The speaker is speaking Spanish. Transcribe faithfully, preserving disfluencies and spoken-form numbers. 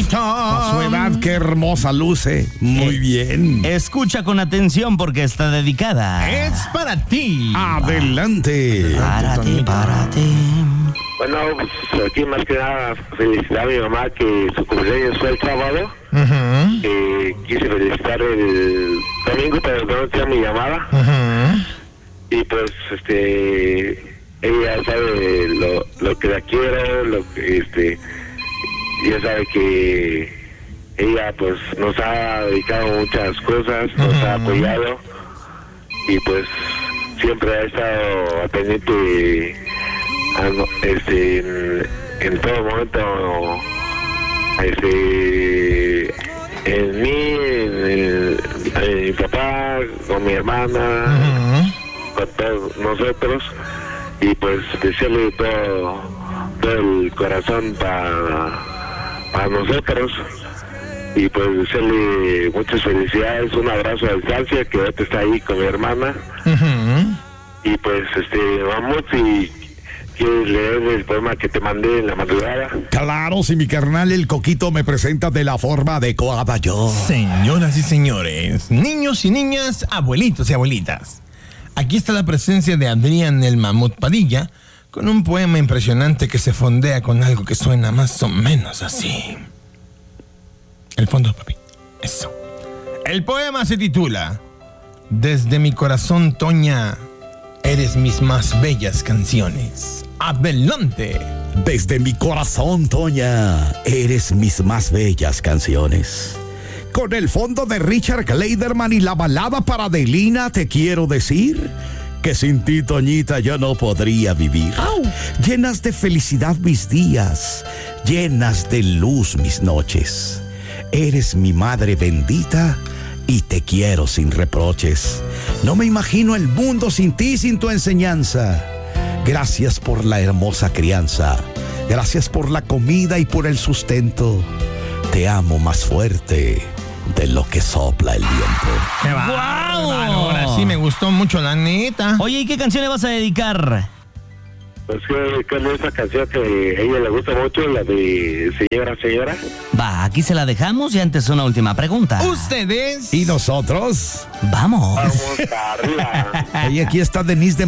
bonita. A su edad, qué hermosa luce. Muy Eh, bien. Escucha con atención porque está dedicada. Es para ti. Adelante. Para ti, para ti. Bueno, pues aquí más que nada felicitar a mi mamá que su cumpleaños fue el sábado. Ujú, Eh, quise felicitar el domingo, pero no tenía mi llamada. ujú. Y pues, este, ella sabe lo, lo que la quiero, lo que, este, ella sabe que ella pues nos ha dedicado muchas cosas, nos ha apoyado y pues siempre ha estado pendiente a no- este, en, en todo momento, este, en mí, en, el- en mi papá, con mi hermana, con todos nosotros, y pues desearle todo, todo el corazón para para nosotros, y pues desearle muchas felicidades, un abrazo a distancia, que ahorita está ahí con mi hermana, Ujú. y pues este vamos, y quieres leer el poema que te mandé en la madrugada. Claro, si mi carnal el Coquito me presenta de la forma adecuada yo. Señoras y señores, niños y niñas, abuelitos y abuelitas. Aquí está la presencia de Adrián el Mamut Padilla con un poema impresionante que se fondea con algo que suena más o menos así. El fondo, papi. Eso. El poema se titula Desde mi corazón, Toña, eres mis más bellas canciones. Adelante. Desde mi corazón, Toña, eres mis más bellas canciones. Con el fondo de Richard Kleiderman y la balada para Adelina, te quiero decir que sin ti, Toñita, yo no podría vivir. Llenas de felicidad mis días, llenas de luz mis noches. Eres mi madre bendita y te quiero sin reproches. No me imagino el mundo sin ti, sin tu enseñanza. Gracias por la hermosa crianza. Gracias por la comida y por el sustento. Te amo más fuerte de lo que sopla el viento. ¡Qué bárbaro! Ahora sí me gustó mucho, la neta. Oye, ¿y qué canción le vas a dedicar? Pues que con esa canción que a ella le gusta mucho, la de Señora, Señora. Va, aquí se la dejamos y antes una última pregunta. Ustedes. ¿Y nosotros? Vamos. Vamos arriba. Oye, aquí está Denise de